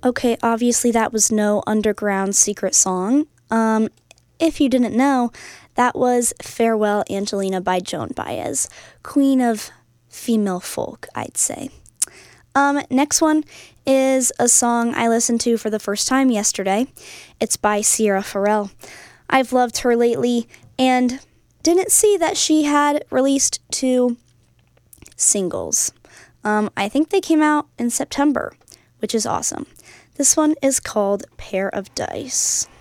Okay, obviously that was no underground secret song. If you didn't know, that was Farewell Angelina by Joan Baez, queen of female folk, I'd say. Next one is a song I listened to for the first time yesterday. It's by Sierra Farrell. I've loved her lately and didn't see that she had released 2 singles. I think they came out in September, which is awesome. This one is called Pair of Dice.